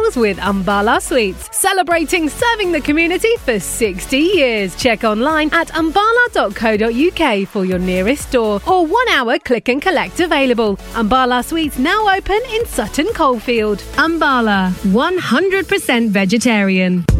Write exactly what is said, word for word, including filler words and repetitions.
meals with Umbala Sweets, celebrating serving the community for sixty years. Check online at umbala dot co dot uk for your nearest store or one hour click and collect available. Umbala Sweets now open in Sutton Coldfield. Umbala, one hundred percent vegetarian.